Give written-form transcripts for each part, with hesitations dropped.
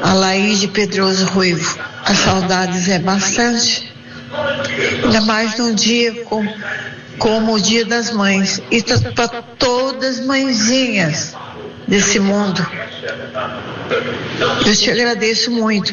a Laíde Pedroso Ruivo. As saudades é bastante, ainda mais num dia como o Dia das Mães, e para todas as mãezinhas desse mundo. Eu te agradeço muito.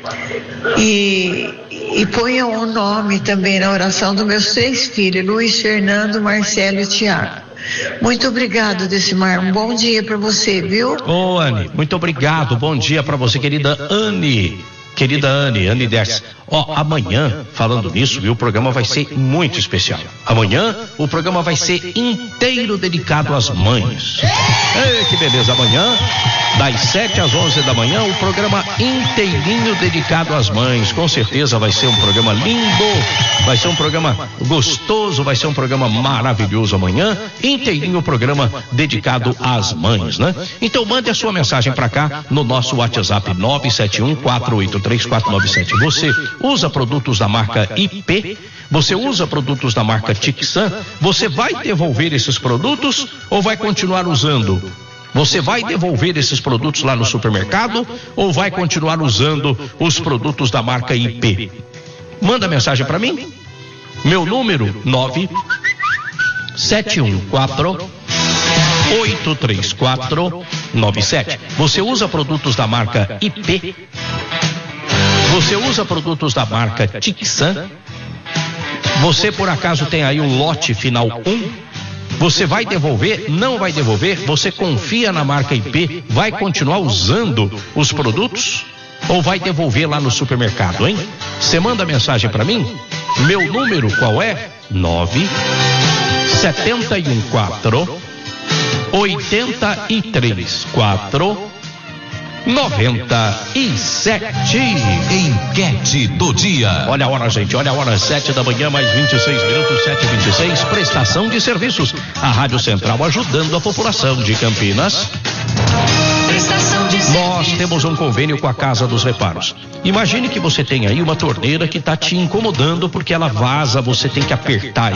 E ponha o nome também na oração dos meus 3 filhos, Luiz, Fernando, Marcelo e Tiago. Muito obrigado, Decimar. Um bom dia para você, viu? Ô, Anne, muito obrigado. Bom dia para você, querida Anne. Querida Anne Ders. Amanhã, falando nisso, viu, o programa vai ser muito especial. Amanhã, o programa vai ser inteiro dedicado às mães. Ei, que beleza. Amanhã, das 7 às 11 da manhã, o programa inteirinho dedicado às mães. Com certeza vai ser um programa lindo, vai ser um programa gostoso, vai ser um programa maravilhoso amanhã. Inteirinho o programa dedicado às mães, né? Então mande a sua mensagem para cá no nosso WhatsApp 971-483-497. Você usa produtos da marca IP? Você usa produtos da marca Tixan? Você vai devolver esses produtos ou vai continuar usando? Você vai devolver esses produtos lá no supermercado ou vai continuar usando os produtos da marca IP? Manda mensagem para mim. Meu número 971483497. Você usa produtos da marca IP? Você usa produtos da marca Tixan? Você por acaso tem aí um lote final 1? Você vai devolver? Não vai devolver? Você confia na marca IP? Vai continuar usando os produtos? Ou vai devolver lá no supermercado, hein? Você manda mensagem para mim? Meu número qual é? 971483497. Enquete do dia. Olha a hora, gente, olha a hora, 7 da manhã, mais 26 minutos, 7h26. Prestação de serviços. A Rádio Central ajudando a população de Campinas. Nós temos um convênio com a Casa dos Reparos. Imagine que você tem aí uma torneira que está te incomodando porque ela vaza, você tem que apertar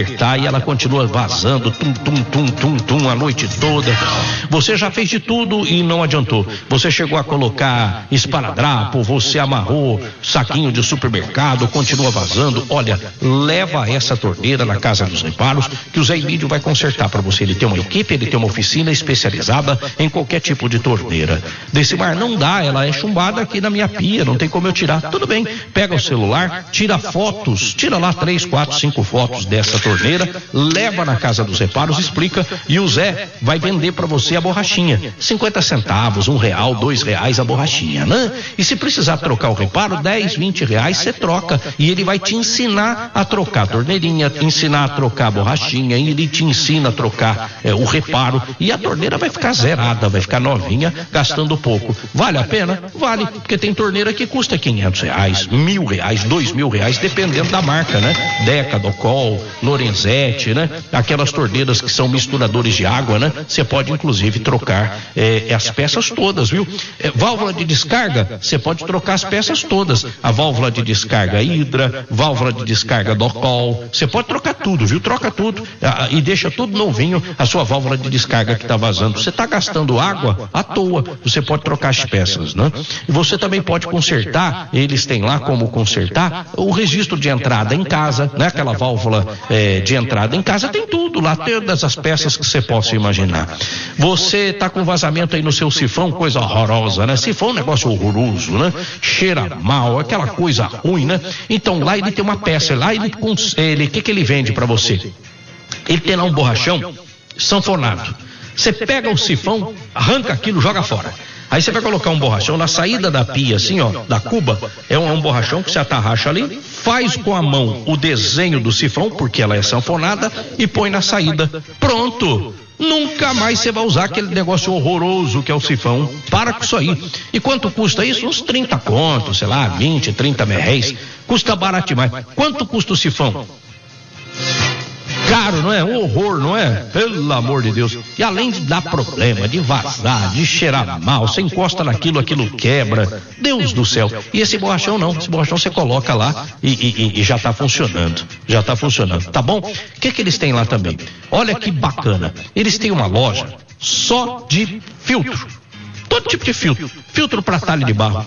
e ela continua vazando, tum, a noite toda. Você já fez de tudo e não adiantou. Você chegou a colocar esparadrapo, você amarrou saquinho de supermercado, continua vazando. Olha, leva essa torneira na Casa dos Reparos que o Zé Emílio vai consertar para você. Ele tem uma equipe, ele tem uma oficina especializada em qualquer tipo de torneira. Decimar, não dá, ela é chumbada aqui na minha pia, não tem como eu tirar. Tudo bem, pega o celular, tira fotos, tira lá 3, 4, 5 fotos dessa torneira, leva na Casa dos Reparos, explica e o Zé vai vender para você a borrachinha, 50 centavos, R$1, R$2 a borrachinha, né? E se precisar trocar o reparo, 10, 20 reais você troca e ele vai te ensinar a trocar a torneirinha, ensinar a trocar a borrachinha, e ele te ensina a trocar o reparo e a torneira vai ficar zerada, vai ficar novinha, gastando pouco. Vale a pena? Vale, porque tem torneira que custa R$500, R$1.000, R$2.000, dependendo da marca, né? Deca, Docol, Lorenzetti, né? Aquelas torneiras que são misturadores de água, né? Você pode inclusive trocar as peças todas, viu? Válvula de descarga, você pode trocar as peças todas. A válvula de descarga Hydra, válvula de descarga Docol, você pode trocar tudo, viu? Troca tudo e deixa tudo novinho a sua válvula de descarga que está vazando. Você está gastando água à toa, você pode trocar as peças, né? E você também pode consertar, eles têm lá como consertar o registro de entrada em casa, né? Aquela válvula de entrada em casa, tem tudo lá, todas as peças que você possa imaginar. Você tá com vazamento aí no seu sifão, coisa horrorosa, né? Sifão é um negócio horroroso, né? Cheira mal, aquela coisa ruim, né? Então lá ele tem uma peça, lá ele que ele vende para você? Ele tem lá um borrachão sanfonado. Você pega o sifão, arranca aquilo, joga fora. Aí você vai colocar um borrachão na saída da pia, assim, ó, da cuba. É um borrachão que você atarracha ali, faz com a mão o desenho do sifão, porque ela é sanfonada, e põe na saída. Pronto! Nunca mais você vai usar aquele negócio horroroso que é o sifão. Para com isso aí. E quanto custa isso? Uns 30 contos, sei lá, 20, 30 reais. Custa barato demais. Quanto custa o sifão? Caro, não é? Um horror, não é? Pelo amor de Deus. E além de dar problema, de vazar, de cheirar mal, você encosta naquilo, aquilo quebra. Deus do céu. E esse borrachão não. Esse borrachão você coloca lá e já está funcionando. Já está funcionando. Tá bom? O que eles têm lá também? Olha que bacana. Eles têm uma loja só de filtro. Todo tipo de filtro. Filtro para talho de barro.